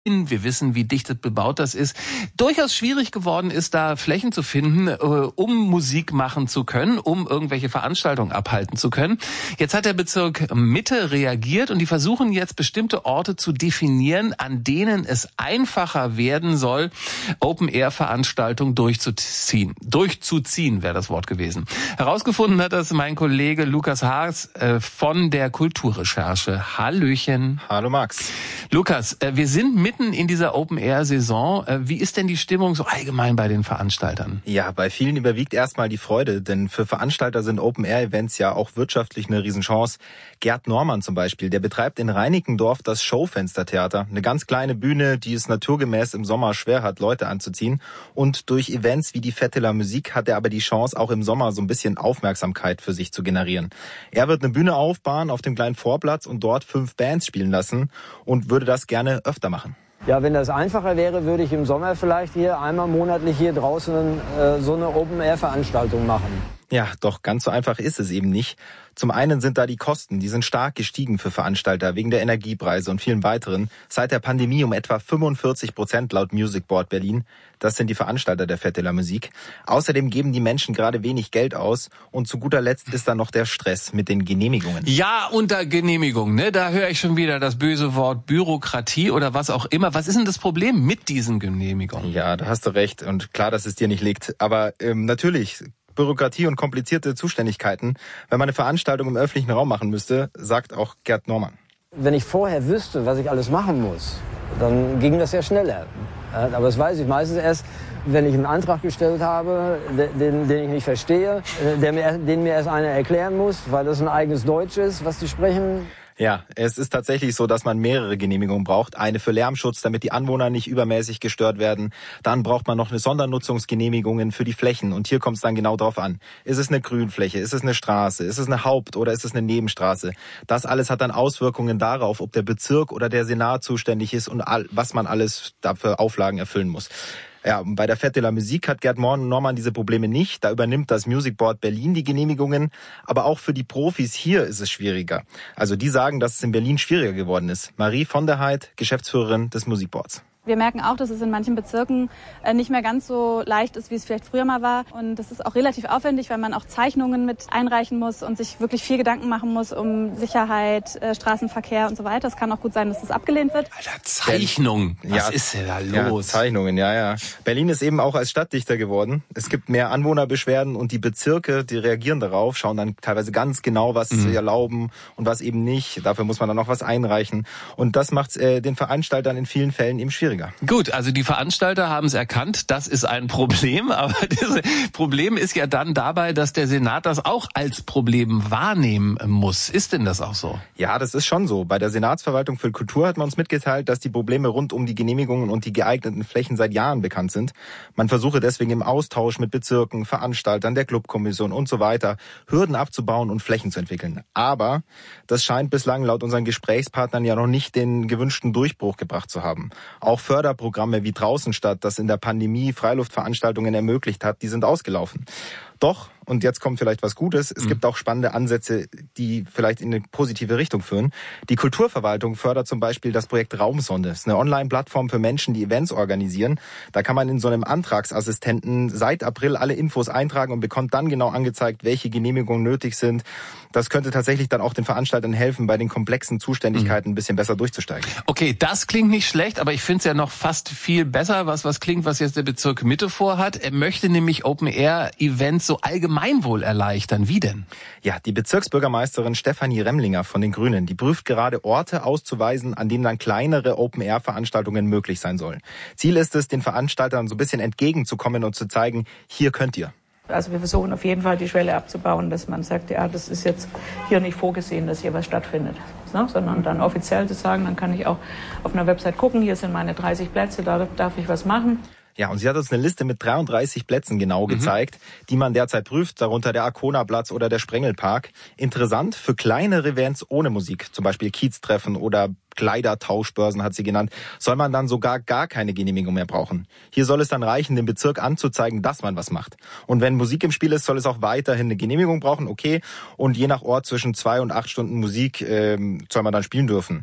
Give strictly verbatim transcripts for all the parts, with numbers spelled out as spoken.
Wir wissen, wie dicht bebaut das ist. Durchaus schwierig geworden ist, da Flächen zu finden, um Musik machen zu können, um irgendwelche Veranstaltungen abhalten zu können. Jetzt hat der Bezirk Mitte reagiert und die versuchen jetzt bestimmte Orte zu definieren, an denen es einfacher werden soll, Open-Air-Veranstaltungen durchzuziehen. Durchzuziehen wäre das Wort gewesen. Herausgefunden hat das mein Kollege Lukas Haas von der Kulturrecherche. Hallöchen. Hallo Max. Lukas, wir sind mitten in dieser Open-Air-Saison. Wie ist denn die Stimmung so allgemein bei den Veranstaltern? Ja, bei vielen überwiegt erstmal die Freude, denn für Veranstalter sind Open-Air-Events ja auch wirtschaftlich eine Riesenchance. Gerd Normann zum Beispiel, der betreibt in Reinickendorf das Schaufenstertheater. Eine ganz kleine Bühne, die es naturgemäß im Sommer schwer hat, Leute anzuziehen. Und durch Events wie die Vetteler Musik hat er aber die Chance, auch im Sommer so ein bisschen Aufmerksamkeit für sich zu generieren. Er wird eine Bühne aufbauen auf dem kleinen Vorplatz und dort fünf Bands spielen lassen und würde das gerne öfter machen. Ja, wenn das einfacher wäre, würde ich im Sommer vielleicht hier einmal monatlich hier draußen äh, so eine Open-Air-Veranstaltung machen. Ja, doch ganz so einfach ist es eben nicht. Zum einen sind da die Kosten, die sind stark gestiegen für Veranstalter wegen der Energiepreise und vielen weiteren. Seit der Pandemie um etwa fünfundvierzig Prozent laut Music Board Berlin. Das sind die Veranstalter der Vetteler Musik. Außerdem geben die Menschen gerade wenig Geld aus. Und zu guter Letzt ist da noch der Stress mit den Genehmigungen. Ja, unter Genehmigungen, ne? Da höre ich schon wieder das böse Wort Bürokratie oder was auch immer. Was ist denn das Problem mit diesen Genehmigungen? Ja, da hast du recht. Und klar, dass es dir nicht liegt. Aber ähm, natürlich, Bürokratie und komplizierte Zuständigkeiten, wenn man eine Veranstaltung im öffentlichen Raum machen müsste, sagt auch Gerd Normann. Wenn ich vorher wüsste, was ich alles machen muss, dann ging das ja schneller. Aber das weiß ich meistens erst, wenn ich einen Antrag gestellt habe, den, den ich nicht verstehe, der mir, den mir erst einer erklären muss, weil das ein eigenes Deutsch ist, was die sprechen. Ja, es ist tatsächlich so, dass man mehrere Genehmigungen braucht. Eine für Lärmschutz, damit die Anwohner nicht übermäßig gestört werden. Dann braucht man noch eine Sondernutzungsgenehmigungen für die Flächen. Und hier kommt es dann genau drauf an. Ist es eine Grünfläche? Ist es eine Straße? Ist es eine Haupt- oder ist es eine Nebenstraße? Das alles hat dann Auswirkungen darauf, ob der Bezirk oder der Senat zuständig ist und all, was man alles dafür Auflagen erfüllen muss. Ja, bei der Vetteler Musik hat Gerd Normann diese Probleme nicht. Da übernimmt das Music Board Berlin die Genehmigungen. Aber auch für die Profis hier ist es schwieriger. Also die sagen, dass es in Berlin schwieriger geworden ist. Marie von der Heid, Geschäftsführerin des Music Boards. Wir merken auch, dass es in manchen Bezirken nicht mehr ganz so leicht ist, wie es vielleicht früher mal war. Und das ist auch relativ aufwendig, weil man auch Zeichnungen mit einreichen muss und sich wirklich viel Gedanken machen muss um Sicherheit, Straßenverkehr und so weiter. Es kann auch gut sein, dass das abgelehnt wird. Alter, Zeichnungen, was ja, ist denn da los? Ja, Zeichnungen, ja, ja. Berlin ist eben auch als Stadt dichter geworden. Es gibt mehr Anwohnerbeschwerden und die Bezirke, die reagieren darauf, schauen dann teilweise ganz genau, was mhm. sie erlauben und was eben nicht. Dafür muss man dann noch was einreichen. Und das macht äh, den Veranstaltern in vielen Fällen eben schwierig. Gut, also die Veranstalter haben es erkannt, das ist ein Problem, aber das Problem ist ja dann dabei, dass der Senat das auch als Problem wahrnehmen muss. Ist denn das auch so? Ja, das ist schon so. Bei der Senatsverwaltung für Kultur hat man uns mitgeteilt, dass die Probleme rund um die Genehmigungen und die geeigneten Flächen seit Jahren bekannt sind. Man versuche deswegen im Austausch mit Bezirken, Veranstaltern, der Clubkommission und so weiter Hürden abzubauen und Flächen zu entwickeln. Aber das scheint bislang laut unseren Gesprächspartnern ja noch nicht den gewünschten Durchbruch gebracht zu haben. Auch Förderprogramme wie Draußenstadt, das in der Pandemie Freiluftveranstaltungen ermöglicht hat, die sind ausgelaufen. Doch, und jetzt kommt vielleicht was Gutes, es mhm. gibt auch spannende Ansätze, die vielleicht in eine positive Richtung führen. Die Kulturverwaltung fördert zum Beispiel das Projekt Raumsonde. Das ist eine Online-Plattform für Menschen, die Events organisieren. Da kann man in so einem Antragsassistenten seit April alle Infos eintragen und bekommt dann genau angezeigt, welche Genehmigungen nötig sind. Das könnte tatsächlich dann auch den Veranstaltern helfen, bei den komplexen Zuständigkeiten mhm. ein bisschen besser durchzusteigen. Okay, das klingt nicht schlecht, aber ich finde es ja noch fast viel besser, was was klingt, was jetzt der Bezirk Mitte vorhat. Er möchte nämlich Open-Air-Events so Allgemeinwohl erleichtern. Wie denn? Ja, die Bezirksbürgermeisterin Stefanie Remlinger von den Grünen, die prüft gerade Orte auszuweisen, an denen dann kleinere Open-Air-Veranstaltungen möglich sein sollen. Ziel ist es, den Veranstaltern so ein bisschen entgegenzukommen und zu zeigen, hier könnt ihr. Also wir versuchen auf jeden Fall die Schwelle abzubauen, dass man sagt, ja, das ist jetzt hier nicht vorgesehen, dass hier was stattfindet. Ne? Sondern dann offiziell zu sagen, dann kann ich auch auf einer Website gucken, hier sind meine dreißig Plätze, da darf ich was machen. Ja, und sie hat uns eine Liste mit dreiunddreißig Plätzen genau mhm. gezeigt, die man derzeit prüft, darunter der Arkona-Platz oder der Sprengelpark. Interessant für kleinere Events ohne Musik, zum Beispiel Kieztreffen oder Kleidertauschbörsen hat sie genannt, soll man dann sogar gar keine Genehmigung mehr brauchen. Hier soll es dann reichen, dem Bezirk anzuzeigen, dass man was macht. Und wenn Musik im Spiel ist, soll es auch weiterhin eine Genehmigung brauchen, okay. Und je nach Ort zwischen zwei und acht Stunden Musik ähm, soll man dann spielen dürfen.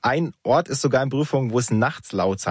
Ein Ort ist sogar in Prüfung, wo es nachts laut sein